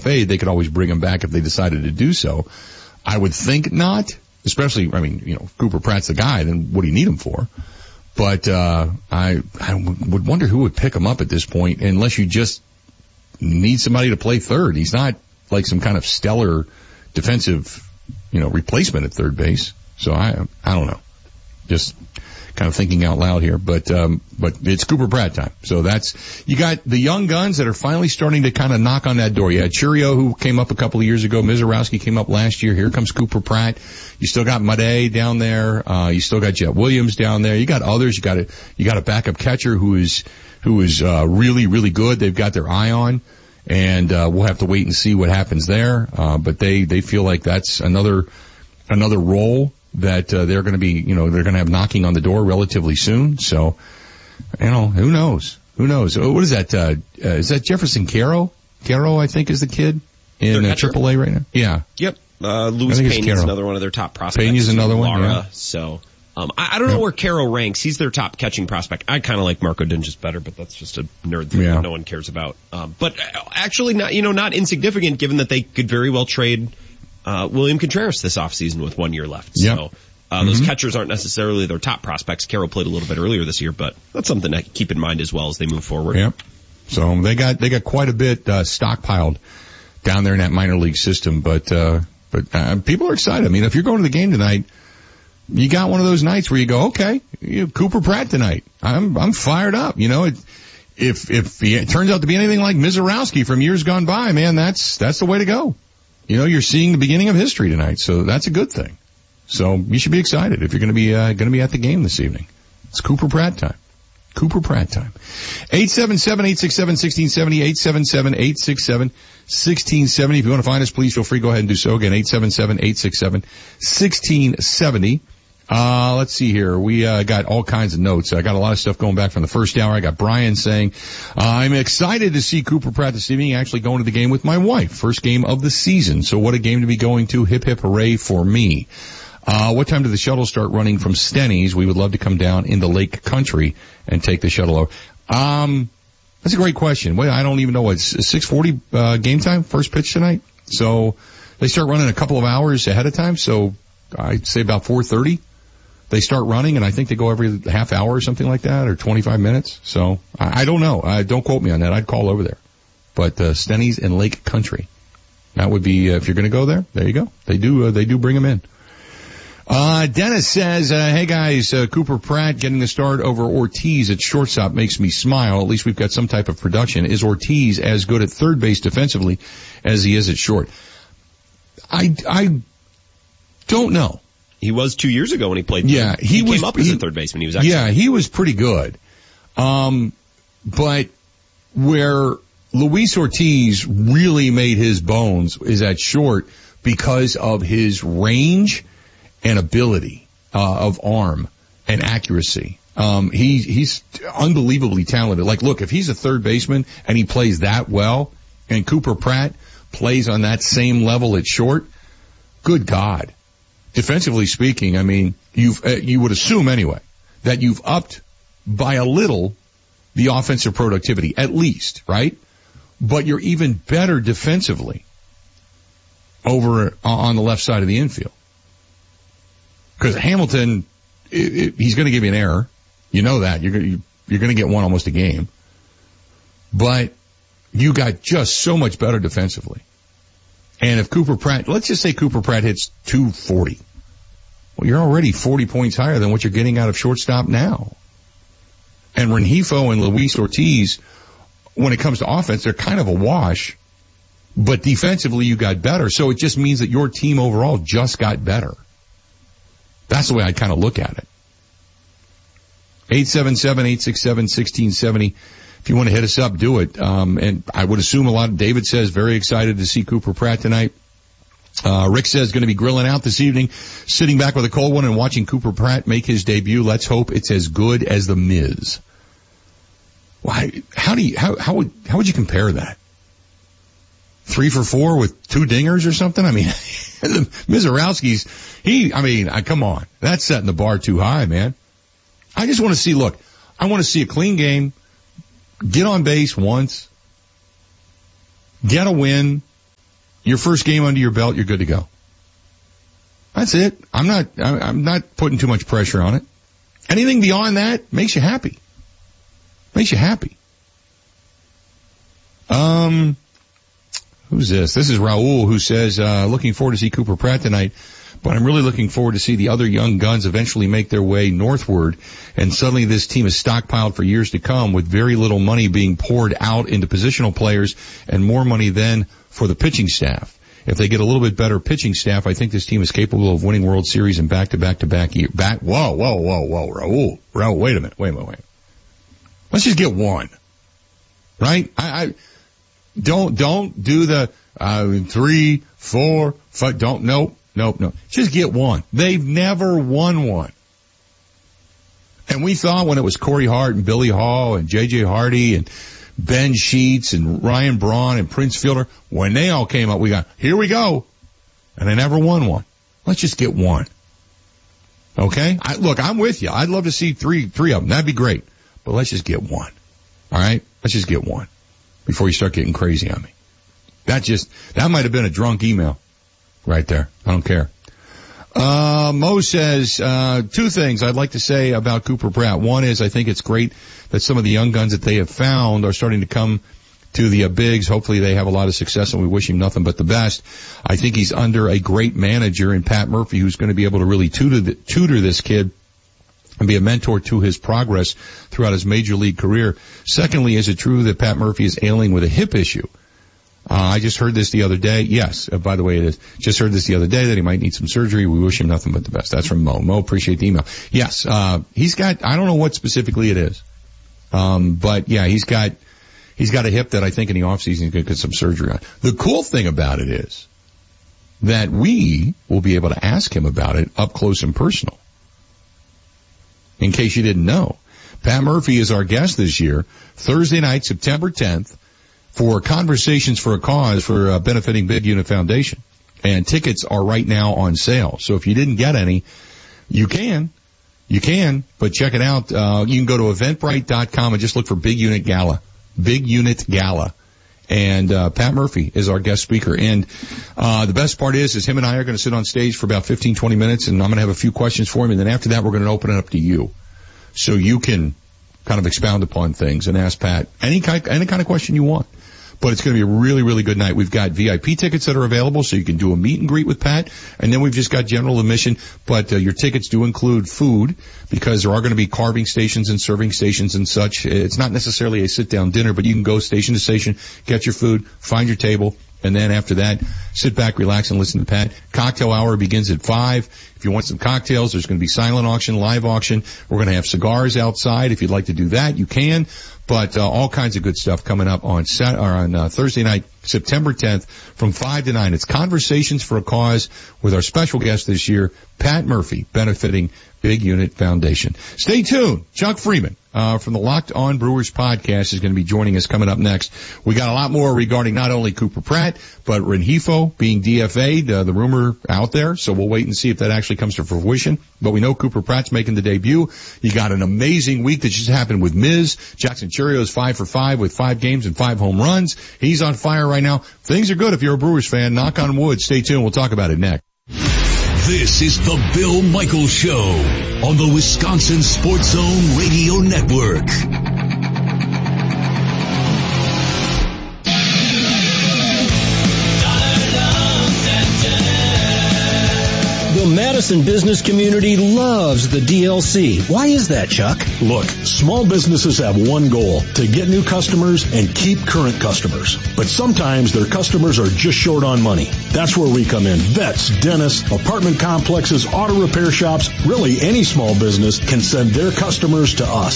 fade, they could always bring him back if they decided to do so. I would think not, especially, if Cooper Pratt's the guy, then what do you need him for? But, I would wonder who would pick him up at this point, unless you just need somebody to play third. He's not like some kind of stellar defensive, replacement at third base. So I don't know. Just kind of thinking out loud here, but it's Cooper Pratt time. So you got the young guns that are finally starting to kind of knock on that door. You had Churio, who came up a couple of years ago. Mizorowski came up last year. Here comes Cooper Pratt. You still got Made down there. You still got Jet Williams down there. You got others. You got a backup catcher who is really, really good. They've got their eye on, and we'll have to wait and see what happens there. But they feel like that's another role that they're going to be, they're going to have knocking on the door relatively soon. So, who knows? What is that? Is that Jefferson Caro? Caro, I think, is the kid in AAA right now. Yeah. Yep. Luis Pena is another one of their top prospects. Pena's another one. Lara, yeah. So, I don't know where Caro ranks. He's their top catching prospect. I kind of like Marco Dinges better, but that's just a nerd thing that no one cares about. But actually not insignificant, given that they could very well trade William Contreras this offseason with 1 year left. Yep. So those catchers aren't necessarily their top prospects. Carroll played a little bit earlier this year, but that's something to keep in mind as well as they move forward. Yep. So they got quite a bit stockpiled down there in that minor league system, but people are excited. I mean, if you're going to the game tonight, you got one of those nights where you go, okay, Cooper Pratt tonight. I'm fired up. If he turns out to be anything like Mizorowski from years gone by, man, that's the way to go. You're seeing the beginning of history tonight, so that's a good thing. So you should be excited if you're going to be at the game this evening. It's Cooper Pratt time. Cooper Pratt time. 877-867-1670, 877-867-1670. If you want to find us, please feel free. Go ahead and do so. Again, 877-867-1670. Let's see here. We got all kinds of notes. I got a lot of stuff going back from the first hour. I got Brian saying, I'm excited to see Cooper Pratt this evening, actually going to the game with my wife. First game of the season. So what a game to be going to. Hip, hip, hooray for me. What time do the shuttles start running from Stenny's? We would love to come down into Lake Country and take the shuttle over. That's a great question. Well, I don't even know it's 6:40 game time, first pitch tonight. So they start running a couple of hours ahead of time. So I'd say about 4:30 they start running, and I think they go every half hour or something like that, or 25 minutes. So I don't know. Don't quote me on that. I'd call over there. But Stenny's in Lake Country. That would be if you're going to go there. There you go. They do bring them in. Dennis says, hey guys, Cooper Pratt getting the start over Ortiz at shortstop makes me smile. At least we've got some type of production. Is Ortiz as good at third base defensively as he is at short? I don't know. He was 2 years ago when he played. Yeah, he came up as a third baseman. He was excellent. Yeah, he was pretty good. But where Luis Ortiz really made his bones is at short because of his range and ability of arm and accuracy. He's unbelievably talented. Like, look, if he's a third baseman and he plays that well, and Cooper Pratt plays on that same level at short, good God. Defensively speaking, I mean, you would assume anyway that you've upped by a little the offensive productivity, at least, right? But you're even better defensively over on the left side of the infield. Because Hamilton, he's going to give you an error. You know that. You're going to get one almost a game. But you got just so much better defensively. And if Cooper Pratt, let's just say Cooper Pratt hits 240. Well, you're already 40 points higher than what you're getting out of shortstop now. And Rengifo and Luis Ortiz, when it comes to offense, they're kind of a wash. But defensively, you got better. So it just means that your team overall just got better. That's the way I kind of look at it. 877-867-1670. If you want to hit us up, do it. And I would assume David says very excited to see Cooper Pratt tonight. Rick says going to be grilling out this evening, sitting back with a cold one and watching Cooper Pratt make his debut. Let's hope it's as good as the Miz. Why? How would you compare that? 3 for 4 with 2 dingers or something? I mean, Mizorowski's, come on. That's setting the bar too high, man. I just want to see, I want to see a clean game, get on base once, get a win, your first game under your belt, you're good to go. That's it. I'm not putting too much pressure on it. Anything beyond that makes you happy. Makes you happy. Who's this? This is Raul, who says, looking forward to see Cooper Pratt tonight, but I'm really looking forward to see the other young guns eventually make their way northward, and suddenly this team is stockpiled for years to come with very little money being poured out into positional players and more money then for the pitching staff. If they get a little bit better pitching staff, I think this team is capable of winning World Series in back-to-back-to-back years. Whoa, Raul, wait a minute. Let's just get one. Right? Don't do the 3, 4, 5. Nope. Just get one. They've never won one. And we thought when it was Corey Hart and Billy Hall and J.J. Hardy and Ben Sheets and Ryan Braun and Prince Fielder, when they all came up, we got, here we go. And they never won one. Let's just get one. Okay? Look, I'm with you. I'd love to see three of them. That'd be great. But let's just get one. All right? Let's just get one before you start getting crazy on me. That might have been a drunk email right there. I don't care. Mo says, 2 things I'd like to say about Cooper Pratt. One is I think it's great that some of the young guns that they have found are starting to come to the bigs. Hopefully they have a lot of success, and we wish him nothing but the best. I think he's under a great manager in Pat Murphy, who's going to be able to really tutor this kid and be a mentor to his progress throughout his major league career. Secondly, is it true that Pat Murphy is ailing with a hip issue? I just heard this the other day. Yes, by the way, it is. Just heard this the other day that he might need some surgery. We wish him nothing but the best. That's from Mo. Mo, appreciate the email. Yes, he's got, I don't know what specifically it is. But yeah, he's got a hip that I think in the off season he's going to get some surgery on. The cool thing about it is that we will be able to ask him about it up close and personal. In case you didn't know, Pat Murphy is our guest this year, Thursday night, September 10th, for Conversations for a Cause for benefiting Big Unit Foundation. And tickets are right now on sale. So if you didn't get any, you can, but check it out. You can go to eventbrite.com and just look for Big Unit Gala. Big Unit Gala. And Pat Murphy is our guest speaker. And the best part is him and I are going to sit on stage for about 15, 20 minutes, and I'm going to have a few questions for him. And then after that, we're going to open it up to you. So you can kind of expound upon things and ask Pat any kind of question you want. But it's going to be a really, really good night. We've got VIP tickets that are available, so you can do a meet and greet with Pat. And then we've just got general admission, but your tickets do include food, because there are going to be carving stations and serving stations and such. It's not necessarily a sit-down dinner, but you can go station to station, get your food, find your table, and then after that, sit back, relax, and listen to Pat. Cocktail hour begins at 5. If you want some cocktails, there's going to be silent auction, live auction. We're going to have cigars outside. If you'd like to do that, you can. But all kinds of good stuff coming up on Thursday night, September 10th, from 5 to 9. It's Conversations for a Cause with our special guest this year, Pat Murphy, benefiting Big Unit Foundation. Stay tuned. Chuck Freeman from the Locked On Brewers podcast is going to be joining us coming up next. We got a lot more regarding not only Cooper Pratt, but Rengifo being DFA'd, the rumor out there. So we'll wait and see if that actually comes to fruition. But we know Cooper Pratt's making the debut. You got an amazing week that just happened with Miz. Jackson Chourio is 5 for 5 with 5 games and 5 home runs. He's on fire right now. Things are good if you're a Brewers fan. Knock on wood. Stay tuned. We'll talk about it next. This is the Bill Michaels Show on the Wisconsin Sports Zone Radio Network. The Madison business community loves the DLC. Why is that, Chuck? Look, small businesses have one goal: to get new customers and keep current customers. But sometimes their customers are just short on money. That's where we come in. Vets, dentists, apartment complexes, auto repair shops, really any small business can send their customers to us.